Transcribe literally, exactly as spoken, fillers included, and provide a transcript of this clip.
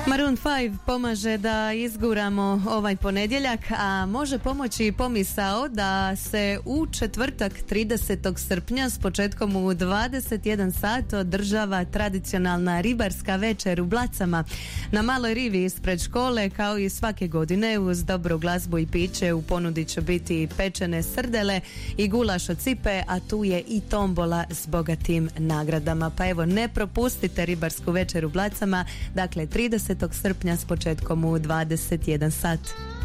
Maroon pet pomaže da izguramo ovaj ponedjeljak, a može pomoći i pomisao da se u četvrtak tridesetog srpnja s početkom u dvadeset jedan sat održava tradicionalna ribarska večer u Blacama na maloj rivi ispred škole. Kao i svake godine uz dobru glazbu i piće u ponudi će biti pečene srdele i gulaš od cipe, a tu je i tombola s bogatim nagradama. Pa evo, ne propustite ribarsku večer u Blacama, dakle tridesetog srpnja s početkom u dvadeset jedan sat.